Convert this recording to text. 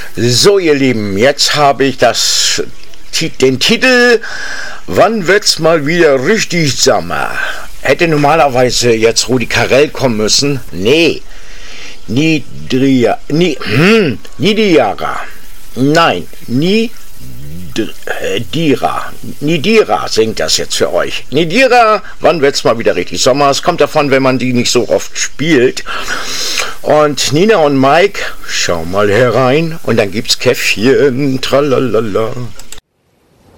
So, ihr Lieben, jetzt habe ich den Titel Wann wird's mal wieder richtig Sommer? Hätte normalerweise jetzt Rudi Carrell kommen müssen. Nee. Nidiara. Nein, Nidira singt das jetzt für euch. Nidira, wann wird's mal wieder richtig Sommer? Es kommt davon, wenn man die nicht so oft spielt. Und Nina und Mike, schau mal herein. Und dann gibt's Käffchen, tralalala.